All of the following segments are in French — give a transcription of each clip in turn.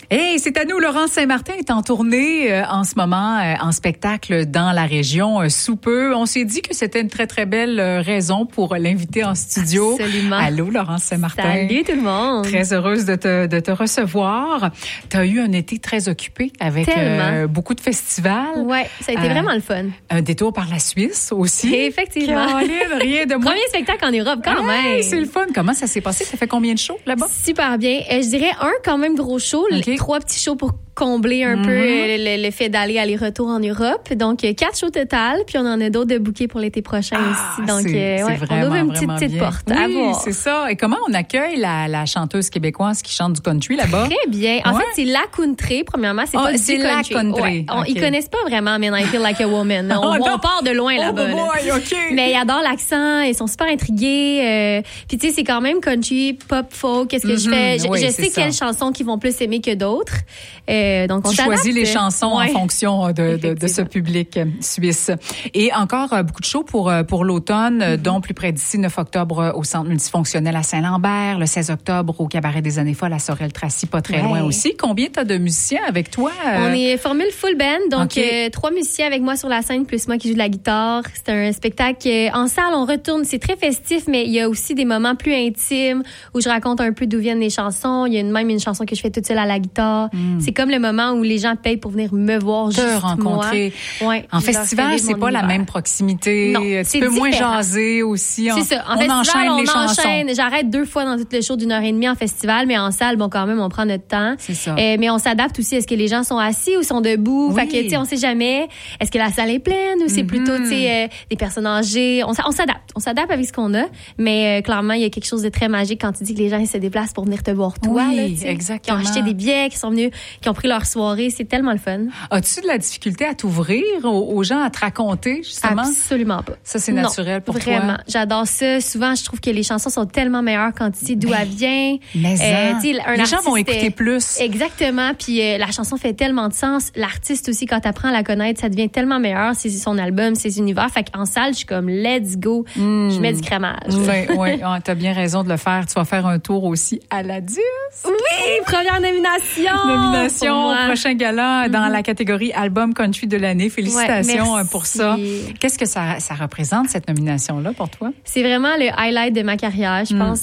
Hey, c'est à nous. Laurence Saint-Martin est en tournée en ce moment, en spectacle dans la région sous peu. On s'est dit que c'était une très, très belle raison pour l'inviter en studio. Absolument. Allô, Laurence Saint-Martin. Salut tout le monde. Très heureuse de te recevoir. Tu as eu un été très occupé avec beaucoup de festivals. Oui, ça a été vraiment le fun. Un détour par la Suisse aussi. Effectivement. Caroline, rien de moins. Premier spectacle en Europe quand même. C'est le fun. Comment ça s'est passé? Ça fait combien de shows là-bas? Super bien. Je dirais un quand même gros show. Okay. 3 petits shows pour combler un peu le fait aller-retour en Europe. Donc, 4 shows total, puis on en a d'autres de bookés pour l'été prochain aussi. Donc, on ouvre une petite porte à voir. C'est ça. Et comment on accueille la chanteuse québécoise qui chante du country là-bas? Très bien. En fait, c'est la country, premièrement. C'est pas du la country. country. Ouais. Ils connaissent pas vraiment Men I Feel Like a Woman. On part de loin là-bas. Mais ils adorent l'accent. Ils sont super intrigués. Puis, tu sais, c'est quand même country, pop, folk. Qu'est-ce que je fais? Je sais quelles chansons qu'ils vont plus aimer que d'autres. Donc, on choisit les chansons en fonction de ce public suisse. Et encore beaucoup de shows pour l'automne, dont plus près d'ici, 9 octobre au Centre multifonctionnel à Saint-Lambert, le 16 octobre au Cabaret des Années Folles à Sorel-Tracy, pas très loin aussi. Combien t'as de musiciens avec toi? On est formule full band, donc 3 musiciens avec moi sur la scène, plus moi qui joue de la guitare. C'est un spectacle en salle, on retourne, c'est très festif, mais il y a aussi des moments plus intimes où je raconte un peu d'où viennent les chansons. Il y a même une chanson que je fais toute seule à la guitare. C'est comme le moment où les gens payent pour venir me voir, juste rencontrer. Moi. Ouais, en festival, c'est pas la même proximité. Non, tu peux moins jaser aussi. C'est ça. En on festival, enchaîne les chansons. J'arrête 2 fois dans tout le show d'1h30 en festival, mais en salle, bon, quand même, on prend notre temps. C'est ça. Mais on s'adapte aussi. Est-ce que les gens sont assis ou sont debout? Fait que, tu sais, on sait jamais. Est-ce que la salle est pleine ou c'est plutôt, tu sais, des personnes âgées? On s'adapte. On s'adapte avec ce qu'on a. Mais clairement, il y a quelque chose de très magique quand tu dis que les gens ils se déplacent pour venir te voir toi. Oui, là, exactement. Qui ont acheté des billets, qui sont venus, qui ont pris leur soirée. C'est tellement le fun. As-tu de la difficulté à t'ouvrir aux gens, à te raconter, justement? Absolument pas. Ça, c'est naturel pour toi? Vraiment. J'adore ça. Souvent, je trouve que les chansons sont tellement meilleures quand tu sais d'où elle vient. Mais les gens vont écouter plus. Exactement. Puis la chanson fait tellement de sens. L'artiste aussi, quand tu apprends à la connaître, ça devient tellement meilleur. C'est son album, ses univers. Fait qu'en salle, je suis comme let's go. Je mets du crémage. Oui, t'as bien raison de le faire. Tu vas faire un tour aussi à la 10. Oui, première nomination au prochain gala dans la catégorie album country de l'année. Félicitations pour ça. Qu'est-ce que ça représente, cette nomination-là, pour toi? C'est vraiment le highlight de ma carrière. Je pense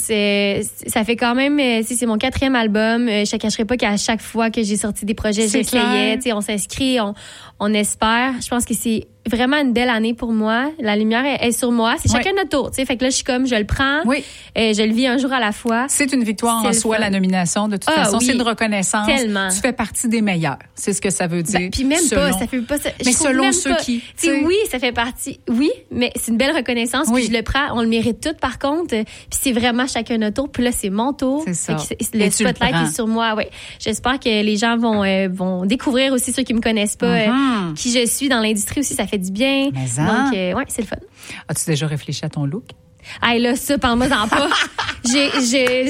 ça fait quand même, c'est mon 4e album. Je ne cacherai pas qu'à chaque fois que j'ai sorti des projets, j'essayais. On s'inscrit, on espère. Je pense que c'est vraiment une belle année pour moi. La lumière est sur moi. C'est chacun notre tour. Fait que là, je suis comme, je le prends. Je le vis un jour à la fois. C'est une victoire en soi, la nomination. De toute façon, c'est une reconnaissance. Tellement. Tu fais partie des meilleurs. C'est ce que ça veut dire. Puis même ça fait pas. Mais selon ceux qui. Oui, ça fait partie. Oui, mais c'est une belle reconnaissance. Puis je le prends. On le mérite tout, par contre. Puis c'est vraiment chacun notre tour. Puis là, c'est mon tour. C'est ça. Le spotlight est sur moi. Ouais. J'espère que les gens vont découvrir aussi, ceux qui me connaissent pas, qui je suis dans l'industrie aussi. Ça fait du bien. Donc, c'est le fun. As-tu déjà réfléchi à ton look? Là, ça, parle-moi-en pas.